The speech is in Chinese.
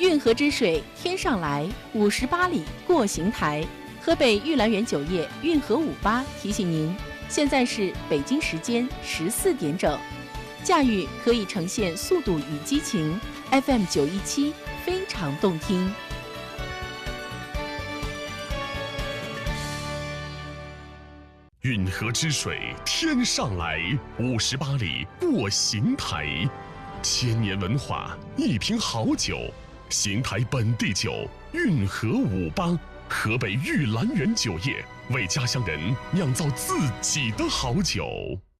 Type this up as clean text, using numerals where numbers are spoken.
运河之水天上来，58里过邢台。河北玉兰园酒业运河58提醒您，现在是北京时间14点整。驾驭可以呈现速度与激情 ，FM 917非常动听。 运河之水天上来，58里过邢台。千年文化，一瓶好酒，邢台本地酒运河58，河北玉兰园酒业为家乡人酿造自己的好酒。